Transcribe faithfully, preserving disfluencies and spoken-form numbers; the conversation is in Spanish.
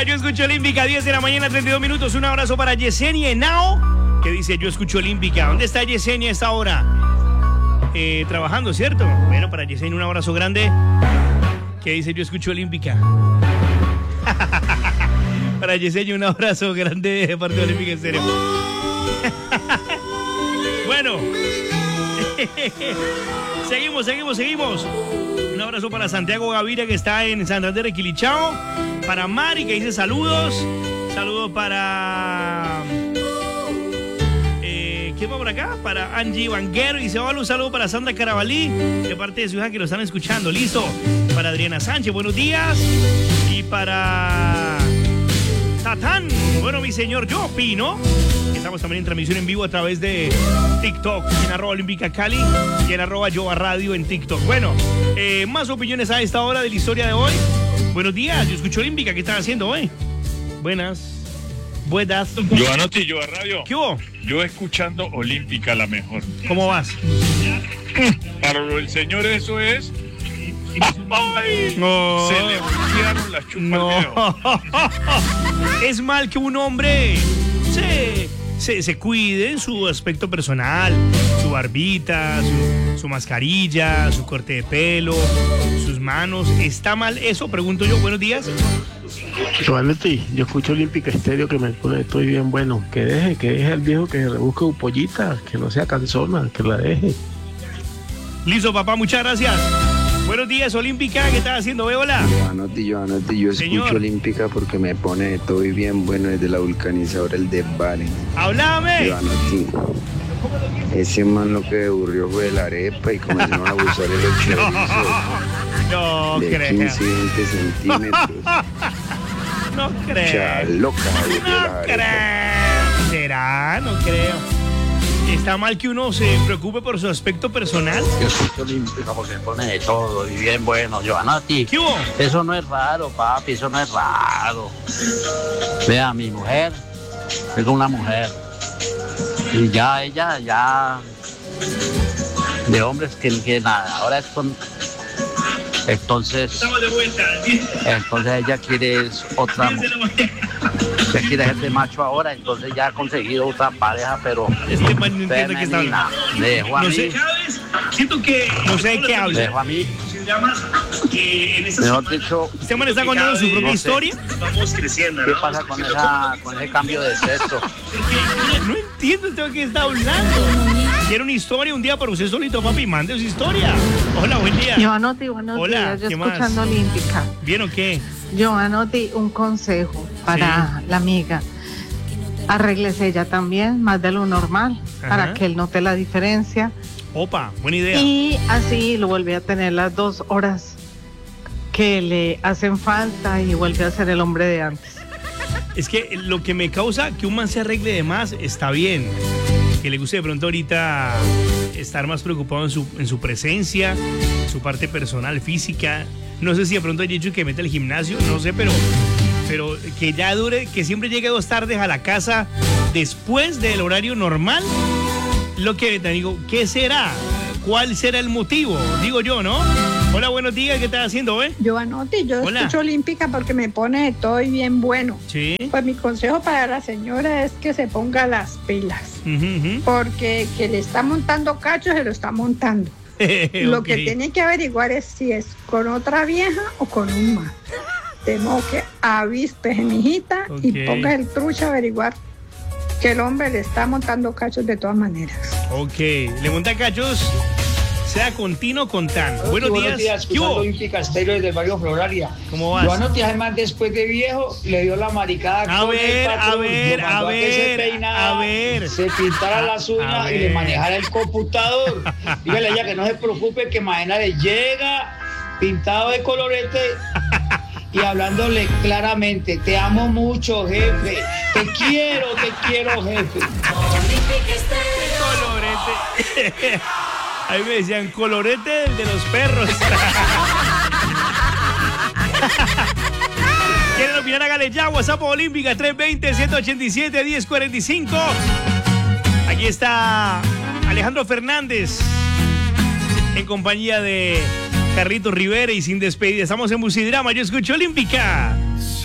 Hola, yo escucho Olímpica, diez de la mañana, treinta y dos minutos. Un abrazo para Yesenia Henao, que dice yo escucho Olímpica. ¿Dónde está Yesenia a esta hora? Eh, trabajando, ¿cierto? Bueno, para Yesenia un abrazo grande, que dice yo escucho Olímpica. Para Yesenia un abrazo grande de parte de Olímpica, en serio. Bueno. Seguimos, seguimos, seguimos. Un abrazo para Santiago Gaviria, que está en Santander de Quilichao. Para Mari, que dice saludos. Saludos para... Eh, ¿quién va por acá? Para Angie Vanguero. Dice hola, un saludo para Sandra Carabalí, de parte de su hija, que lo están escuchando. Listo. Para Adriana Sánchez, buenos días. Y para... Tatán, bueno, mi señor, yo opino. Estamos también en transmisión en vivo a través de TikTok, en arroba Olímpica Cali y en arroba Yoa Radio en TikTok. Bueno, eh, más opiniones a esta hora de la historia de hoy. Buenos días, yo escucho Olímpica, ¿qué están haciendo hoy? Buenas. Buenas. Yoanotti, Yoa Radio. ¿Qué hubo? Yo escuchando Olímpica, la mejor. ¿Cómo vas? Para el señor eso es... ¡Ay! No. Se le voltearon las chupas No. al dedo. Es mal que un hombre se, se, se cuide en su aspecto personal, su barbita, su, su mascarilla, su corte de pelo, sus manos. ¿Está mal eso? Pregunto yo. Buenos días. Yoanotti, yo escucho Olímpica Estéreo, que me pone estoy bien bueno. Que deje, que deje al viejo que se busque un pollita, que no sea cansona, que la deje. Listo, papá, muchas gracias. Buenos días, Olímpica, ¿qué estás haciendo? Ve, hola. Yoanotti, Yoanotti, yo escucho Señor. Olímpica porque me pone estoy bien bueno desde la vulcanizadora, el de Vale. ¡Háblame! Yoanotti, ese man lo que aburrió fue la arepa y comenzaron a abusar de los chorizos No de creo. quince, veinte centímetros. No creo. Chaloca, aburrió No la arepa. creo. ¿Será? No creo. ¿Está mal que uno se preocupe por su aspecto personal? Yo escucho Olímpica porque se pone de todo y bien bueno. Yoanotti, ¿Qué hubo? eso no es raro, papi, eso no es raro. Vea, mi mujer es una mujer y ya ella, ya de hombres que, que nada, ahora es con... Entonces, Estamos de vuelta. entonces ella quiere es otra mujer. Ella quiere ser de macho ahora, entonces ya ha conseguido otra pareja, pero Este man no entiende qué está femenina. hablando. Me dejó a No mí, sé, siento que no sé de qué me habla. dejó a mí. Que en Mejor dicho, Este man está contando su propia No sé. historia. Vamos creciendo, ¿qué ¿no? pasa con, esa, con ese cambio de sexo? No entiendo de qué está hablando. Quiero una historia un día para usted solito, papi. Mande su historia. Hola, buen día. Yoanotti, buenos Hola, días. Yo ¿qué más? escuchando Olímpica. ¿Bien o qué? Yoanotti, un consejo para la amiga. Arréglese ella también, más de lo normal, Ajá. para que él note la diferencia. Opa, buena idea. Y así lo vuelve a tener las dos horas que le hacen falta y vuelve a ser el hombre de antes. Es que lo que me causa que un man se arregle de más está bien. Que le guste de pronto ahorita estar más preocupado en su, en su presencia, su parte personal, física. No sé si de pronto hay dicho que mete al gimnasio, no sé, pero, pero que ya dure, que siempre llegue dos tardes a la casa después del horario normal. Lo que te digo, ¿qué será? ¿Cuál será el motivo? Digo yo, ¿no? Hola, buenos días, ¿qué estás haciendo, eh? Yoanotti, yo Hola. escucho Olímpica porque me pone de todo y bien bueno. Sí. Pues mi consejo para la señora es que se ponga las pilas, Uh -huh, uh porque que le está montando cacho se lo está montando. -huh. Lo Ok. que tiene que averiguar es si es con otra vieja o con un man. Tengo que avispe, mijita, Ok. y ponga el trucha a averiguar que el hombre le está montando cachos de todas maneras. Ok, le monta cachos, sea con Tino o con Tan. Buenos, buenos días. días, ¿Qué hubo? escuchando Olímpica Estéreo desde el barrio Floralia. ¿Cómo vas? Yoanotti, además, después de viejo, le dio la maricada A con ver, el patrón, a ver, lo mandó a que se ver, peinara, a ver. se pintara las A uñas y le ver. manejara el computador. Dígale a ella que no se preocupe, que mañana le llega pintado de colorete y hablándole claramente: te amo mucho, jefe, te quiero, te quiero, jefe. Colorete. Ahí me decían colorete el de los perros. ¿Quieren opinar? Hágale ya. WhatsApp Olímpica tres veinte, ciento ochenta y siete, diez cuarenta y cinco. Aquí está Alejandro Fernández en compañía de Carlitos Rivera y sin despedida. Estamos en Musidrama. Yo escucho Olímpica.